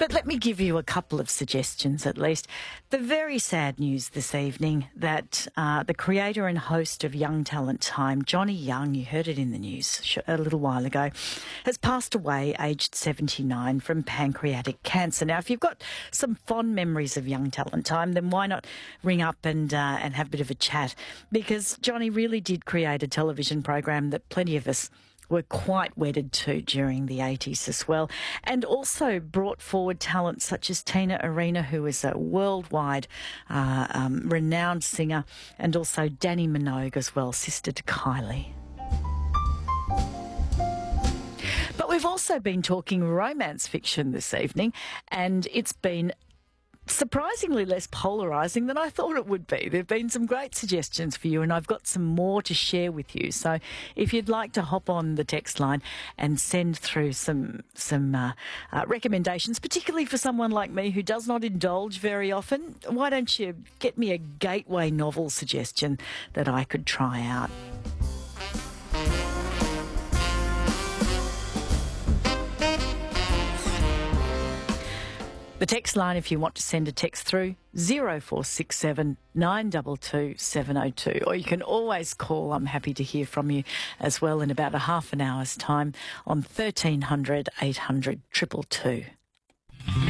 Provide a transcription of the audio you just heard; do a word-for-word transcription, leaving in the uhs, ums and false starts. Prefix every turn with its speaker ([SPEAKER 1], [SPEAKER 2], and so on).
[SPEAKER 1] But let me give you a couple of suggestions at least. The very sad news this evening that uh, the creator and host of Young Talent Time, Johnny Young, you heard it in the news a little while ago, has passed away aged seventy-nine from pancreatic cancer. Now, if you've got some fond memories of Young Talent Time, then why not ring up and uh, and have a bit of a chat? Because Johnny really did create a television program that plenty of us were quite wedded to during the eighties as well, and also brought forward talent such as Tina Arena, who is a worldwide uh, um, renowned singer, and also Danny Minogue as well, sister to Kylie. But we've also been talking romance fiction this evening, and it's been surprisingly less polarising than I thought it would be. There have been some great suggestions for you, and I've got some more to share with you. So if you'd like to hop on the text line and send through some some uh, uh, recommendations, particularly for someone like me who does not indulge very often, why don't you get me a gateway novel suggestion that I could try out? The text line, if you want to send a text through, zero four six seven nine two two seven zero two. Or you can always call. I'm happy to hear from you as well in about a half an hour's time on thirteen hundred eight hundred two two two.